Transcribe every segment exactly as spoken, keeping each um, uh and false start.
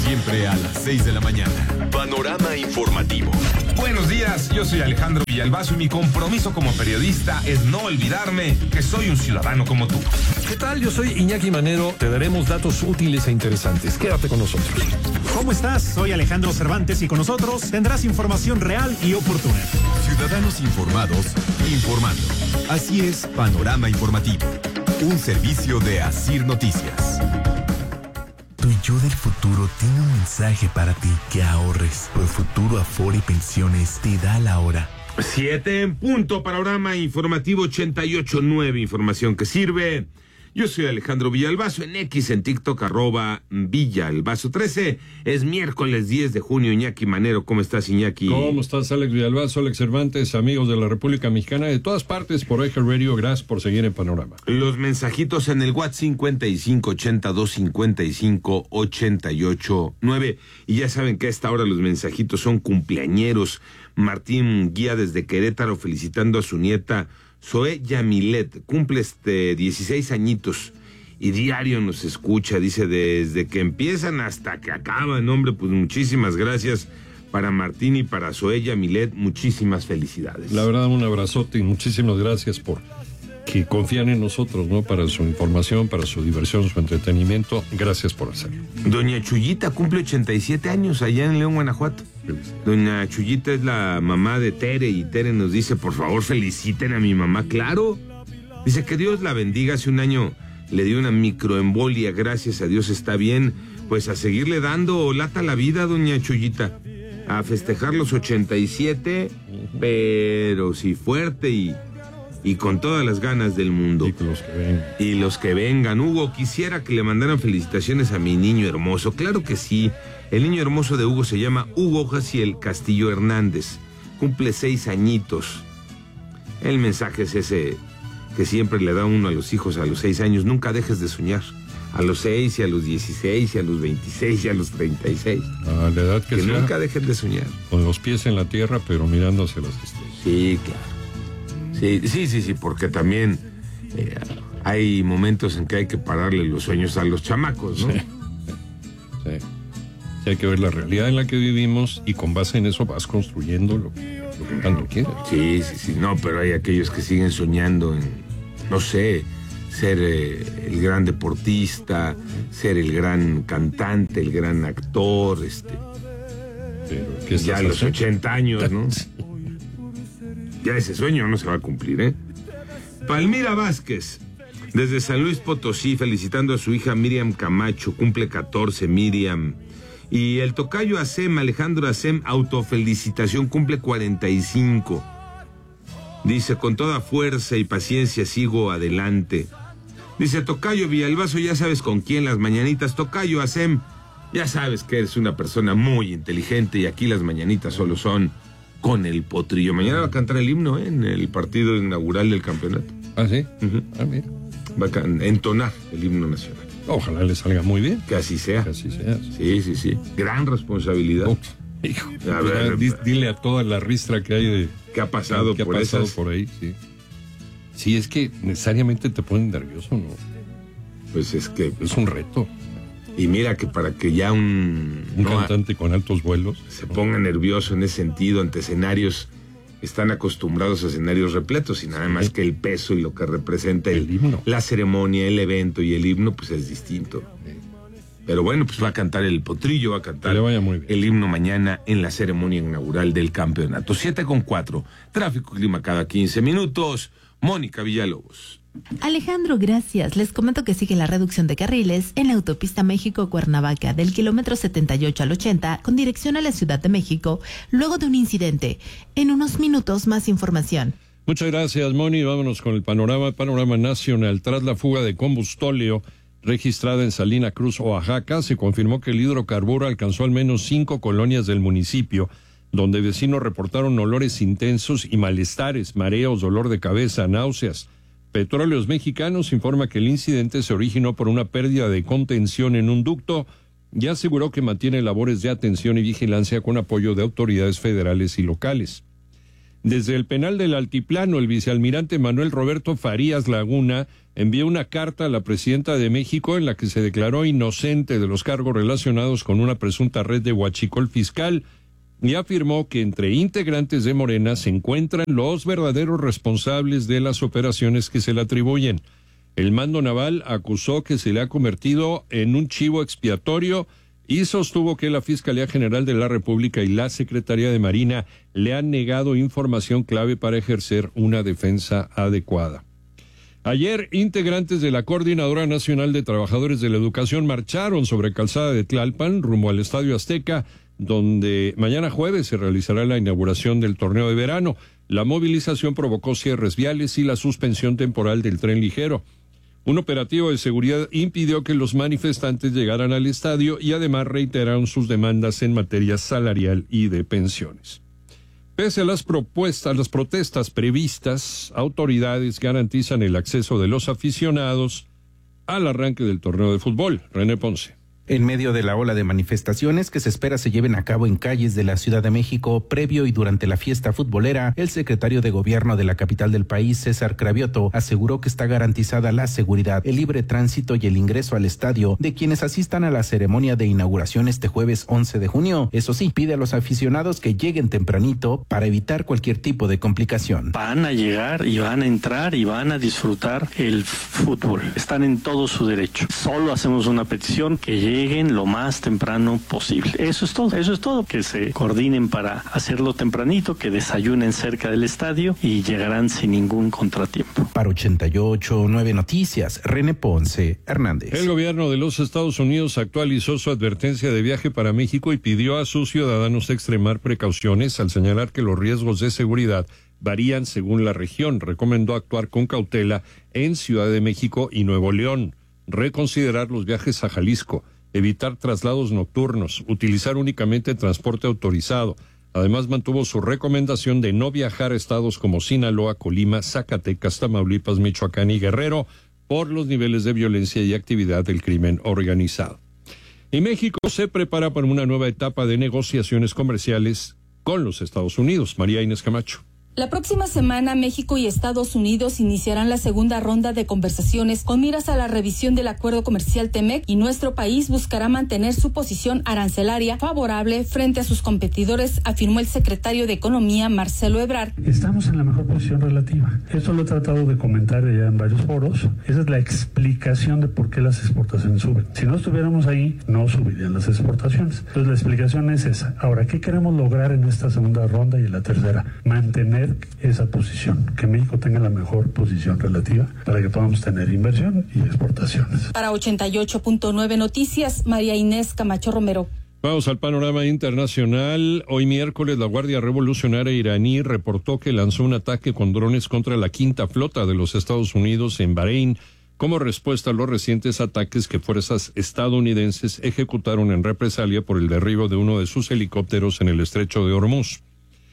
Siempre a las seis de la mañana. Panorama informativo. Buenos días, yo soy Alejandro Villalbazo y mi compromiso como periodista es no olvidarme que soy un ciudadano como tú. ¿Qué tal? Yo soy Iñaki Manero. Te daremos datos útiles e interesantes. Quédate con nosotros. ¿Cómo estás? Soy Alejandro Cervantes y con nosotros tendrás información real y oportuna. Ciudadanos informados, informando. Así es, Panorama Informativo. Un servicio de Asir Noticias. Tu yo del futuro tiene un mensaje para ti. Que ahorres. Profuturo Afore y Pensiones te da la hora. Siete en punto, Panorama Informativo ochenta y ocho punto nueve, información que sirve. Yo soy Alejandro Villalbazo, en X, en TikTok, arroba Villalbazo trece. Es miércoles diez de junio, Iñaki Manero. ¿Cómo estás, Iñaki? ¿Cómo estás, Alex Villalbazo, Alex Cervantes, amigos de la República Mexicana, de todas partes, por Eje Radio? Gracias por seguir en Panorama. Los mensajitos en el WhatsApp cincuenta y cinco ochenta y dos cincuenta y cinco ochenta y ocho nueve. Y ya saben que a esta hora los mensajitos son cumpleañeros. Martín Guía desde Querétaro felicitando a su nieta Zoe Yamilet, cumple este dieciséis añitos y diario nos escucha, dice, desde que empiezan hasta que acaban. Hombre, pues muchísimas gracias para Martín y para Zoe Yamilet, muchísimas felicidades. La verdad, un abrazote y muchísimas gracias por que confían en nosotros, ¿no? Para su información, para su diversión, su entretenimiento. Gracias por hacerlo. Doña Chuyita cumple ochenta y siete años allá en León, Guanajuato. Feliz. Doña Chuyita es la mamá de Tere y Tere nos dice, por favor, feliciten a mi mamá. Claro. Dice que Dios la bendiga. Hace un año le dio una microembolia. Gracias a Dios está bien. Pues a seguirle dando lata a la vida, doña Chuyita. A festejar los ochenta y siete, pero sí fuerte y... y con todas las ganas del mundo. Y los que vengan. Y los que vengan. Hugo, quisiera que le mandaran felicitaciones a mi niño hermoso. Claro que sí. El niño hermoso de Hugo se llama Hugo Jaciel Castillo Hernández. Cumple seis añitos. El mensaje es ese que siempre le da uno a los hijos a los seis años. Nunca dejes de soñar. A los seis y a los dieciséis y a los veintiséis y a los treinta y seis. A la edad que, que sea, nunca dejen de soñar. Con los pies en la tierra, pero mirando hacia las estrellas. Sí, claro. Sí, sí, sí, sí, porque también eh, hay momentos en que hay que pararle los sueños a los chamacos, ¿no? Sí, sí. Sí, hay que ver la realidad en la que vivimos y con base en eso vas construyendo lo, lo que tanto quieras. Sí, sí, sí, no, pero hay aquellos que siguen soñando en, no sé, ser eh, el gran deportista, ser el gran cantante, el gran actor, este. Pero, ¿qué ya a los haciendo? ochenta años, ¿no? Ya ese sueño no se va a cumplir, ¿eh? Palmira Vázquez, desde San Luis Potosí, felicitando a su hija Miriam Camacho, cumple catorce, Miriam. Y el tocayo Asem, Alejandro Asem, autofelicitación, cumple cuarenta y cinco. Dice, con toda fuerza y paciencia sigo adelante. Dice, tocayo Villalbazo, ya sabes con quién las mañanitas. Tocayo Asem, ya sabes que eres una persona muy inteligente y aquí las mañanitas solo son con el potrillo. Mañana va a cantar el himno, ¿eh? En el partido inaugural del campeonato. ¿Ah, sí? Uh-huh. Ah, mira. Va a can- entonar el himno nacional. Ojalá le salga muy bien. Que así sea. Que así sea. Sí, sí, sí. Gran responsabilidad. Oh, hijo, A ver, di- dile a toda la ristra que hay de... ¿Qué ha pasado que ha por pasado esas? por ahí, sí. Sí, es que necesariamente te ponen nervioso, ¿no? Pues es que... Es un reto. Y mira que para que ya un... Un no, cantante con altos vuelos. se ponga nervioso en ese sentido ante escenarios, están acostumbrados a escenarios repletos y nada más Sí. que el peso y lo que representa el, El himno. la ceremonia, el evento y el himno, pues es distinto. Sí. Pero bueno, pues va a cantar el potrillo, va a cantar Que le vaya muy bien. el himno mañana en la ceremonia inaugural del campeonato. Siete con cuatro, tráfico y clima cada quince minutos. Mónica Villalobos. Alejandro, gracias. Les comento que sigue la reducción de carriles en la autopista México-Cuernavaca del kilómetro setenta y ocho al ochenta con dirección a la Ciudad de México luego de un incidente. En unos minutos más información. Muchas gracias, Moni. Vámonos con el panorama, panorama nacional. Tras la fuga de combustóleo registrada en Salina Cruz, Oaxaca, se confirmó que el hidrocarburo alcanzó al menos cinco colonias del municipio, donde vecinos reportaron olores intensos y malestares, mareos, dolor de cabeza, náuseas. Petróleos Mexicanos informa que el incidente se originó por una pérdida de contención en un ducto y aseguró que mantiene labores de atención y vigilancia con apoyo de autoridades federales y locales. Desde el penal del Altiplano, el vicealmirante Manuel Roberto Farías Laguna envió una carta a la presidenta de México en la que se declaró inocente de los cargos relacionados con una presunta red de huachicol fiscal y afirmó que entre integrantes de Morena se encuentran los verdaderos responsables de las operaciones que se le atribuyen. El mando naval acusó que se le ha convertido en un chivo expiatorio y sostuvo que la Fiscalía General de la República y la Secretaría de Marina le han negado información clave para ejercer una defensa adecuada. Ayer, integrantes de la Coordinadora Nacional de Trabajadores de la Educación marcharon sobre Calzada de Tlalpan rumbo al Estadio Azteca, donde mañana jueves se realizará la inauguración del torneo de verano. La movilización provocó cierres viales y la suspensión temporal del tren ligero. Un operativo de seguridad impidió que los manifestantes llegaran al estadio y además reiteraron sus demandas en materia salarial y de pensiones. Pese a las propuestas, las protestas previstas, autoridades garantizan el acceso de los aficionados al arranque del torneo de fútbol. René Ponce. En medio de la ola de manifestaciones que se espera se lleven a cabo en calles de la Ciudad de México, previo y durante la fiesta futbolera, el secretario de Gobierno de la capital del país, César Cravioto, aseguró que está garantizada la seguridad, el libre tránsito y el ingreso al estadio de quienes asistan a la ceremonia de inauguración este jueves once de junio. Eso sí, pide a los aficionados que lleguen tempranito para evitar cualquier tipo de complicación. Van a llegar y van a entrar y van a disfrutar el fútbol. Están en todo su derecho. Solo hacemos una petición: que lleguen lleguen lo más temprano posible. Eso es todo, eso es todo. Que se coordinen para hacerlo tempranito, que desayunen cerca del estadio y llegarán sin ningún contratiempo. Para ochenta y ocho punto nueve Noticias, René Ponce Hernández. El gobierno de los Estados Unidos actualizó su advertencia de viaje para México y pidió a sus ciudadanos extremar precauciones al señalar que los riesgos de seguridad varían según la región. Recomendó actuar con cautela en Ciudad de México y Nuevo León, reconsiderar los viajes a Jalisco, evitar traslados nocturnos, utilizar únicamente transporte autorizado. Además, mantuvo su recomendación de no viajar a estados como Sinaloa, Colima, Zacatecas, Tamaulipas, Michoacán y Guerrero por los niveles de violencia y actividad del crimen organizado. Y México se prepara para una nueva etapa de negociaciones comerciales con los Estados Unidos. María Inés Camacho. La próxima semana, México y Estados Unidos iniciarán la segunda ronda de conversaciones con miras a la revisión del acuerdo comercial TEMEC, y nuestro país buscará mantener su posición arancelaria favorable frente a sus competidores, afirmó el secretario de Economía, Marcelo Ebrard. Estamos en la mejor posición relativa. Esto lo he tratado de comentar ya en varios foros. Esa es la explicación de por qué las exportaciones suben. Si no estuviéramos ahí, no subirían las exportaciones. Entonces la explicación es esa. Ahora, ¿qué queremos lograr en esta segunda ronda y en la tercera? Mantener esa posición, que México tenga la mejor posición relativa para que podamos tener inversión y exportaciones. Para ochenta y ocho punto nueve Noticias, María Inés Camacho Romero. Vamos al panorama internacional. Hoy miércoles, la Guardia Revolucionaria iraní reportó que lanzó un ataque con drones contra la quinta flota de los Estados Unidos en Bahrein, como respuesta a los recientes ataques que fuerzas estadounidenses ejecutaron en represalia por el derribo de uno de sus helicópteros en el estrecho de Hormuz.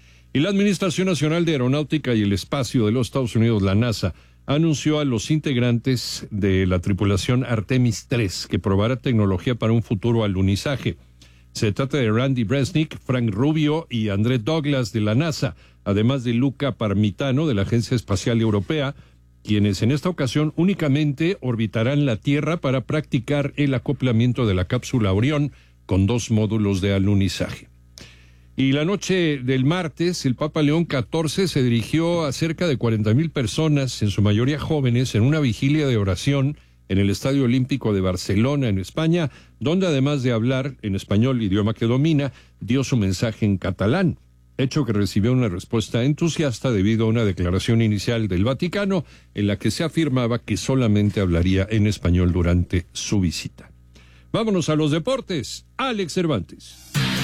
Y la Administración Nacional de Aeronáutica y el Espacio de los Estados Unidos, la NASA, anunció a los integrantes de la tripulación Artemis tres que probará tecnología para un futuro alunizaje. Se trata de Randy Bresnik, Frank Rubio y André Douglas de la NASA, además de Luca Parmitano de la Agencia Espacial Europea, quienes en esta ocasión únicamente orbitarán la Tierra para practicar el acoplamiento de la cápsula Orión con dos módulos de alunizaje. Y la noche del martes, el Papa León catorce se dirigió a cerca de cuarenta mil personas, en su mayoría jóvenes, en una vigilia de oración en el Estadio Olímpico de Barcelona, en España, donde además de hablar en español, idioma que domina, dio su mensaje en catalán, hecho que recibió una respuesta entusiasta debido a una declaración inicial del Vaticano en la que se afirmaba que solamente hablaría en español durante su visita. Vámonos a los deportes. Alex Cervantes.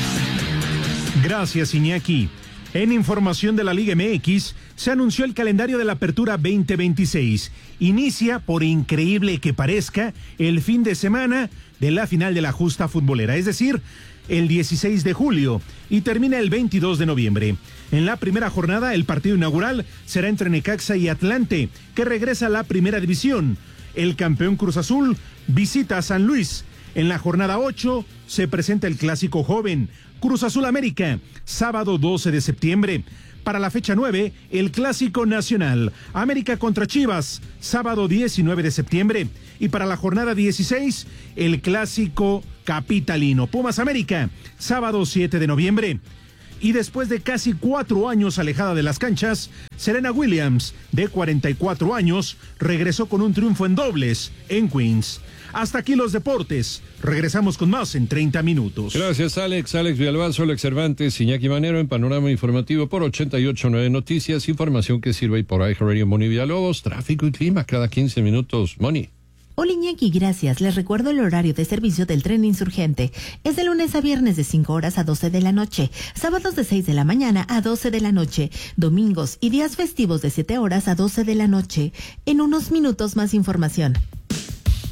Gracias, Iñaki. En información de la Liga M X, se anunció el calendario de la Apertura veinte veintiséis. Inicia, por increíble que parezca, el fin de semana de la final de la justa futbolera, es decir, el dieciséis de julio, y termina el veintidós de noviembre. En la primera jornada, el partido inaugural será entre Necaxa y Atlante, que regresa a la primera división. El campeón Cruz Azul visita a San Luis. En la jornada ocho se presenta el clásico joven, Cruz Azul América, sábado doce de septiembre. Para la fecha nueve, el Clásico Nacional, América contra Chivas, sábado diecinueve de septiembre. Y para la jornada dieciséis, el Clásico Capitalino, Pumas América, sábado siete de noviembre. Y después de casi cuatro años alejada de las canchas, Serena Williams, de cuarenta y cuatro años, regresó con un triunfo en dobles en Queens. Hasta aquí los deportes. Regresamos con más en treinta minutos. Gracias, Alex. Alex Villalbazo, Alex Cervantes, Iñaki Manero en Panorama Informativo por ochenta y ocho punto nueve Noticias. Información que sirve por iHeartRadio, Moni Villalobos. Tráfico y clima cada quince minutos. Moni. Hola Iñaki, gracias. Les recuerdo el horario de servicio del tren insurgente. Es de lunes a viernes de cinco horas a doce de la noche, sábados de seis de la mañana a doce de la noche, domingos y días festivos de siete horas a doce de la noche. En unos minutos más información.